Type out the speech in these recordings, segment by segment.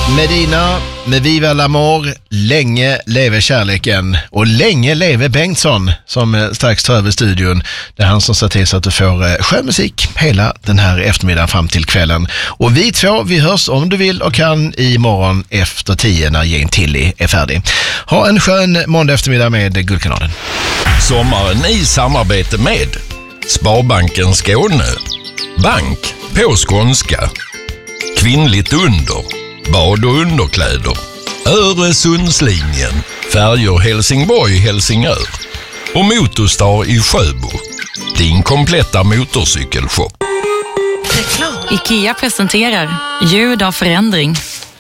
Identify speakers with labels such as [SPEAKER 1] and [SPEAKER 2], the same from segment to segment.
[SPEAKER 1] Medina med Viva l'Amour, länge leve kärleken och länge leve Bengtsson som strax tar över studion. Det är han som ser till så att du får skön musik hela den här eftermiddagen fram till kvällen. Och vi två, vi hörs om du vill och kan imorgon efter 10 när Jane Tilly är färdig. Ha en skön måndag eftermiddag med Guldkanalen.
[SPEAKER 2] Sommaren i samarbete med Sparbanken Skåne, bank på skånska, kvinnligt under, bad- och underkläder, Öresundslinjen, färjor Helsingborg-Helsingör och Motorstar i Sjöbo. Din kompletta motorcykelshop.
[SPEAKER 3] IKEA presenterar ljud av förändring.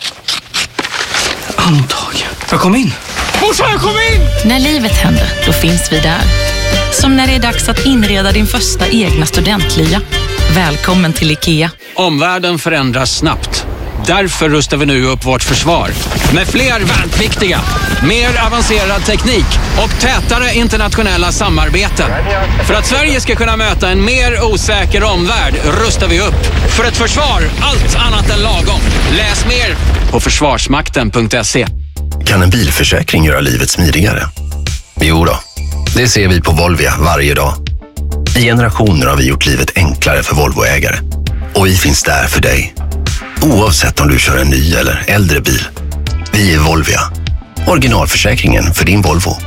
[SPEAKER 4] Andtag. Jag kom in. Morsan, jag kom in!
[SPEAKER 3] När livet händer, då finns vi där. Som när det är dags att inreda din första egna studentlya. Välkommen till IKEA.
[SPEAKER 4] Omvärlden förändras snabbt. Därför rustar vi nu upp vårt försvar. Med fler värnpliktiga, mer avancerad teknik och tätare internationella samarbeten. För att Sverige ska kunna möta en mer osäker omvärld rustar vi upp. För ett försvar, allt annat än lagom. Läs mer på försvarsmakten.se.
[SPEAKER 5] Kan en bilförsäkring göra livet smidigare? Jo då, det ser vi på Volvia varje dag. I generationer har vi gjort livet enklare för Volvoägare. Och vi finns där för dig. Oavsett om du kör en ny eller äldre bil. Vi är Volvia. Originalförsäkringen för din Volvo.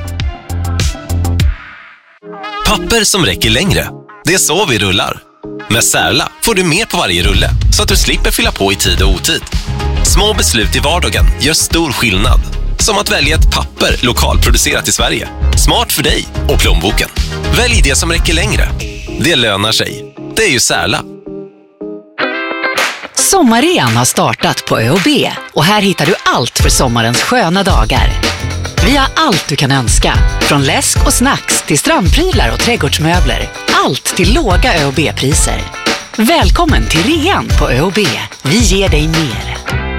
[SPEAKER 6] Papper som räcker längre. Det är så vi rullar. Med Särla får du mer på varje rulle så att du slipper fylla på i tid och otid. Små beslut i vardagen gör stor skillnad. Som att välja ett papper lokalproducerat i Sverige. Smart för dig och plånboken. Välj det som räcker längre. Det lönar sig. Det är ju Särla.
[SPEAKER 7] Sommarrean har startat på ÖoB och här hittar du allt för sommarens sköna dagar. Vi har allt du kan önska, från läsk och snacks till strandprylar och trädgårdsmöbler. Allt till låga ÖoB-priser. Välkommen till rean på ÖoB. Vi ger dig mer.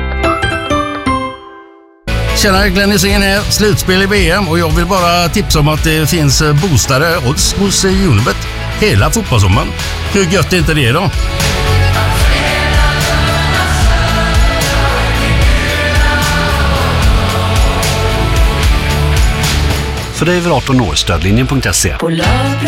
[SPEAKER 8] Tjena, Glenn Hysén här. Slutspel i VM och jag vill bara tipsa om att det finns boostade odds hos Unibet hela fotbollssommaren. Hur gött är inte det då?
[SPEAKER 9] För dig över 18 år, stödlinjen.se.